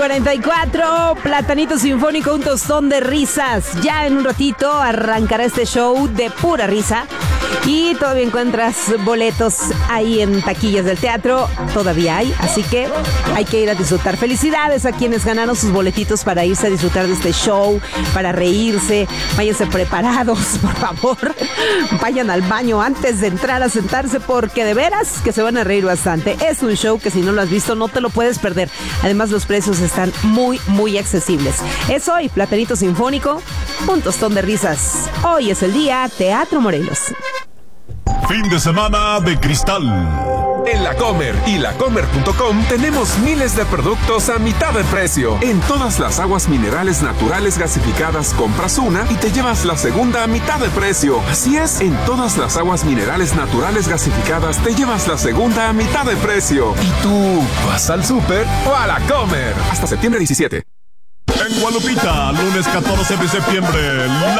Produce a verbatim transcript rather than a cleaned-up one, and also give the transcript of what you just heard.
cuarenta y cuatro, Platanito Sinfónico, un tostón de risas. Ya en un ratito arrancará este show de pura risa. Y todavía encuentras boletos ahí en taquillas del teatro. Todavía hay, así que hay que ir a disfrutar. Felicidades a quienes ganaron sus boletitos para irse a disfrutar de este show, para reírse. Váyanse preparados, por favor. Vayan al baño antes de entrar a sentarse, porque de veras que se van a reír bastante. Es un show que si no lo has visto no te lo puedes perder. Además, los precios están muy, muy accesibles. Es hoy Platanito Sinfónico, un tostón de risas. Hoy es el día Teatro Morelos. Fin de semana de cristal. En La Comer y la comer punto com tenemos miles de productos a mitad de precio. En todas las aguas minerales naturales gasificadas compras una y te llevas la segunda a mitad de precio. Así es, en todas las aguas minerales naturales gasificadas te llevas la segunda a mitad de precio. ¿Y tú vas al súper o a La Comer? Hasta septiembre diecisiete. En Guadalupita, lunes catorce de septiembre, la